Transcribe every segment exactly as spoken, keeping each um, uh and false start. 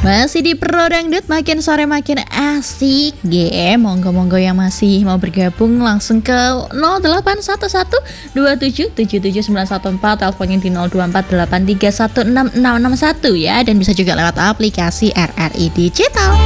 Masih di Pro Dangdut, makin sore makin asik. G Monggo-monggo yang masih mau bergabung langsung ke nol delapan satu satu dua tujuh tujuh tujuh sembilan satu empat, teleponnya di nol dua empat delapan tiga satu enam enam enam satu ya. Dan bisa juga lewat aplikasi R R I Digital.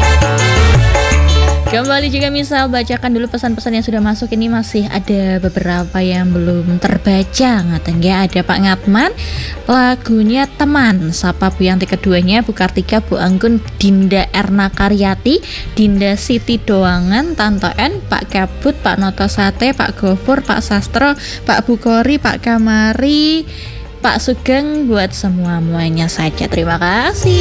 Kembali juga misal bacakan dulu pesan-pesan yang sudah masuk. Ini masih ada beberapa yang belum terbaca. Ngaten ya, ada Pak Ngatman, lagunya Teman. Sapa Bu Yanti keduanya, Bu Kartika, Bu Anggun, Dinda Erna Karyati, Dinda Siti Doangan, Tante N, Pak Kabut, Pak Noto Sate, Pak Gofur, Pak Sastro, Pak Bukori, Pak Kamari, Pak Sugeng, buat semua-muanya saja. Terima kasih.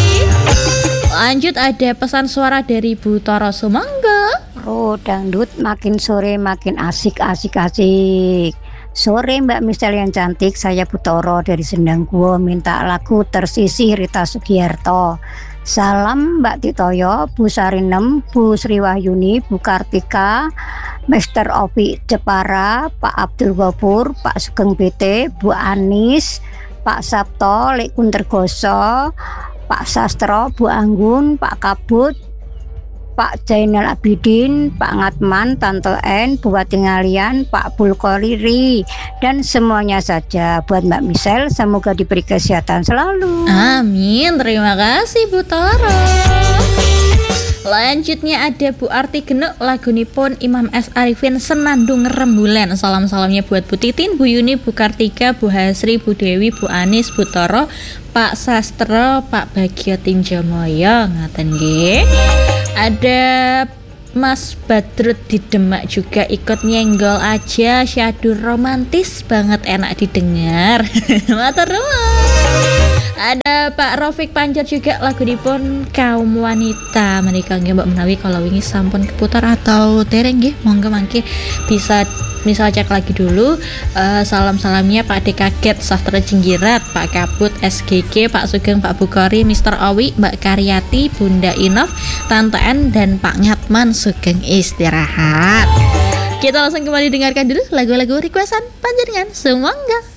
Lanjut, ada pesan suara dari Bu Toro Sumangga. Oh, dangdut makin sore makin asik asik asik. Sore Mbak Michelle yang cantik, saya Bu Toro dari Sendang Guo minta lagu Tersisih Rita Sugiarto. Salam Mbak Titoyo, Bu Sarinem, Bu Sri Wahyuni, Bu Kartika, Mister Ovi Jepara, Pak Abdul Gopur, Pak Sugeng B T, Bu Anis, Pak Sabto, Lek Kuntergoso, Pak Sastro, Bu Anggun, Pak Kabut, Pak Jainal Abidin, Pak Ngatman, Tante N, Bu Watingalian, Pak Bulkoriri, dan semuanya saja. Buat Mbak Michelle, semoga diberi kesehatan selalu. Amin, terima kasih Bu Toro. Lanjutnya ada Bu Arti Genuk, lagunipun Imam S. Arifin Senandung Rembulan. Salam-salamnya buat Bu Titin, Bu Yuni, Bu Kartika, Bu Hasri, Bu Dewi, Bu Anis, Bu Toro, Pak Sastro, Pak Bagio Tinjomoyo. Ngaten nggih. Ada Mas Badrut di Demak juga ikut nyenggol aja, syahdu romantis banget, enak didengar. Matur nuwun. Ada Pak Rofik Panjar juga, lagu dipun Kaum Wanita. Menika nggih Mbak menawi kalau wingi sampun keputar atau dereng nggih, monggo mangke bisa misal cek lagi dulu. uh, Salam-salamnya Pak D Kaget, Sastra Jinggirat, Pak Kabut, S G G, Pak Sugeng, Pak Bukori, Mister Owi, Mbak Karyati, Bunda Inov, Tante N, dan Pak Ngatman. Sugeng istirahat. Kita langsung kembali dengarkan dulu lagu-lagu requestan panjenengan. Semoga